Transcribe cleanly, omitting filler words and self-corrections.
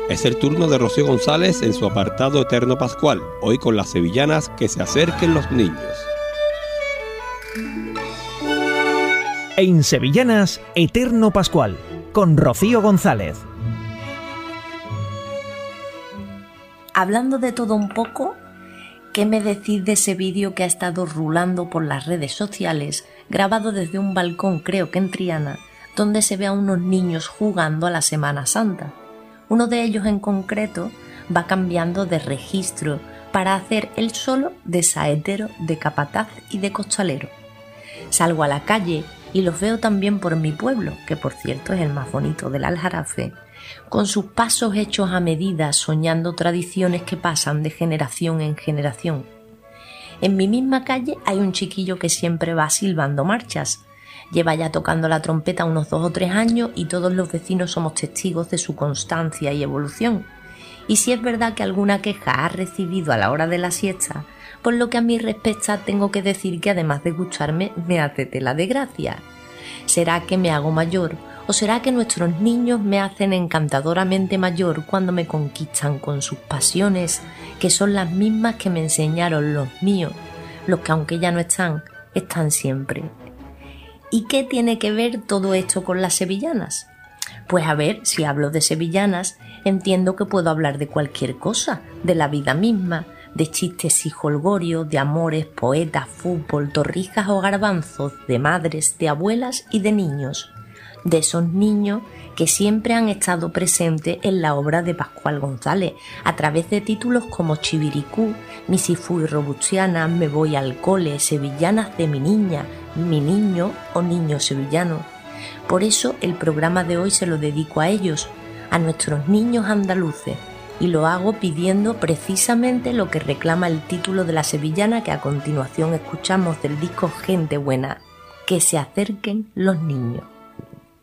Es el turno de Rocío González en su apartado Eterno Pascual, hoy con las sevillanas Que se acerquen los niños. En Sevillanas, Eterno Pascual, con Rocío González. Hablando de todo un poco, ¿qué me decís de ese vídeo que ha estado rulando por las redes sociales, grabado desde un balcón, creo que en Triana, donde se ve a unos niños jugando a la Semana Santa? Uno de ellos en concreto va cambiando de registro para hacer él solo de saetero, de capataz y de costalero. Salgo a la calle y los veo también por mi pueblo, que por cierto es el más bonito del Aljarafe, con sus pasos hechos a medida, soñando tradiciones que pasan de generación en generación. En mi misma calle hay un chiquillo que siempre va silbando marchas. Lleva ya tocando la trompeta unos 2 o 3 años y todos los vecinos somos testigos de su constancia y evolución. Y si es verdad que alguna queja ha recibido a la hora de la siesta, por lo que a mí respecta tengo que decir que además de gustarme me hace tela de gracia. ¿Será que me hago mayor o será que nuestros niños me hacen encantadoramente mayor cuando me conquistan con sus pasiones, que son las mismas que me enseñaron los míos, los que aunque ya no están, están siempre? ¿Y qué tiene que ver todo esto con las sevillanas? Pues a ver, si hablo de sevillanas, entiendo que puedo hablar de cualquier cosa, de la vida misma, de chistes y jolgorios, de amores, poetas, fútbol, torrijas o garbanzos, de madres, de abuelas y de niños. De esos niños que siempre han estado presentes en la obra de Pascual González, a través de títulos como Chibiricú, Misifú y Robustiana, Me voy al cole, Sevillanas de mi niña, Mi niño o Niño sevillano. Por eso el programa de hoy se lo dedico a ellos, a nuestros niños andaluces, y lo hago pidiendo precisamente lo que reclama el título de la sevillana que a continuación escuchamos del disco Gente Buena: que se acerquen los niños.